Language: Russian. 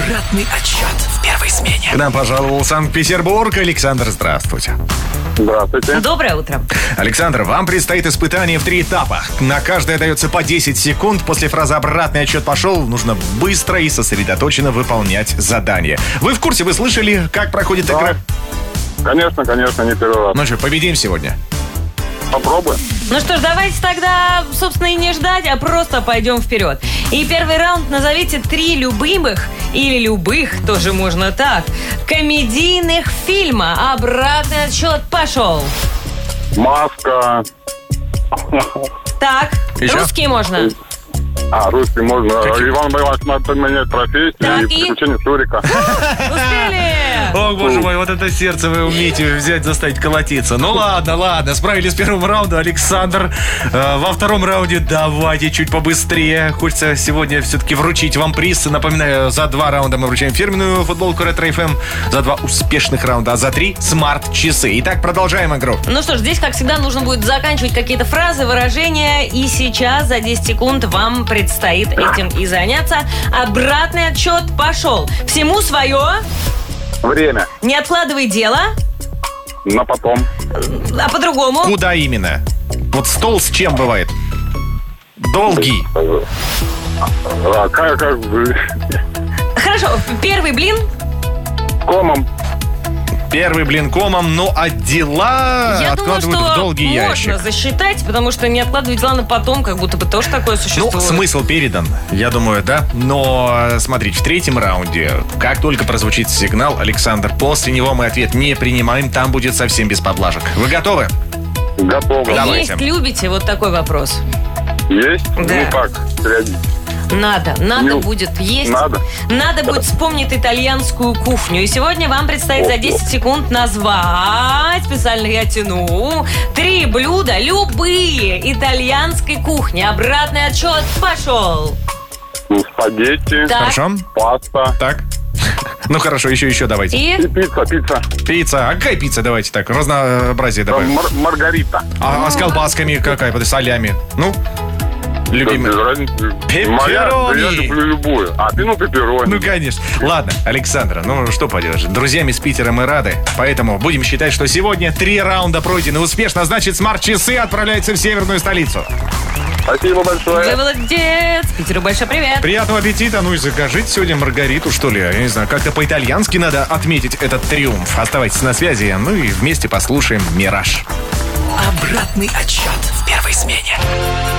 Обратный отсчет в первой смене. К нам пожаловал Санкт-Петербург. Александр, здравствуйте. Здравствуйте. Доброе утро. Александр, вам предстоит испытание в 3 этапа. На каждое дается по 10 секунд. После фразы «обратный отсчет пошел» нужно быстро и сосредоточенно выполнять задание. Вы в курсе, вы слышали, как проходит игра? Конечно, не первый раз. Ну что, победим сегодня? Попробуем. Ну что ж, давайте тогда, собственно, и не ждать, а просто пойдем вперед. И первый раунд назовите 3 любимых, или любых, тоже можно так, комедийных фильма. Обратный отсчет пошел. Маска. Так, Еще? русские можно. Русский можно. Какие? Иван Боевич, надо менять профессию Так, и и? приключения Шурика. Успели! О, боже мой, вот это сердце вы умеете взять, заставить колотиться. Ну ладно, справились с первым раундом, Александр. Во втором раунде давайте чуть побыстрее. Хочется сегодня все-таки вручить вам приз. Напоминаю, за 2 раунда мы вручаем фирменную футболку Ретро FM, за 2 успешных раунда, а за 3 смарт-часы. Итак, продолжаем игру. Ну что ж, здесь, как всегда, нужно будет заканчивать какие-то фразы, выражения. И сейчас за 10 секунд вам предстоит этим и заняться. Обратный отсчет пошел. Всему свое. Время. Не откладывай дело. На потом. А по-другому. Куда именно? Вот стол с чем бывает? Долгий. Как Хорошо, первый блин. комом. Первый блин комом, ну а дела Я думаю, откладывают что в долгий можно ящик. засчитать, потому что не откладывать дела на потом, как будто бы тоже такое существует. Ну, смысл передан, я думаю, да. Но, смотрите, в 3-м раунде, как только прозвучит сигнал, Александр, после него мы ответ не принимаем, там будет совсем без поблажек. Вы готовы? Готово. Давайте. Есть любите? Вот такой вопрос. Есть? Да. Ну как? Надо Ну, будет есть. надо. Надо будет вспомнить итальянскую кухню. И сегодня вам предстоит за 10 секунд назвать, специально я тяну, 3 блюда, любые, итальянской кухни. Обратный отсчет пошел. Спагетти. Так. Хорошо? Паста. Так. Ну хорошо, еще давайте. И И пицца. Пицца. А какая пицца? Давайте так, разнообразие добавим. Маргарита. А с колбасками какая? Под солями. Ну, любимый. Без разницы. Пепперони. Я люблю любую. Пепперони. Ну, конечно. Ладно, Александра, ну что поделаешь. Друзьями с Питера мы рады. Поэтому будем считать, что сегодня 3 раунда пройдены успешно. Значит, смарт-часы отправляются в северную столицу. Спасибо большое. вы молодец. Питеру большой привет. Приятного аппетита. Ну и закажите сегодня маргариту, что ли. Я не знаю, как-то по-итальянски надо отметить этот триумф. Оставайтесь на связи. Ну и вместе послушаем «Мираж». Обратный отсчет в первой смене.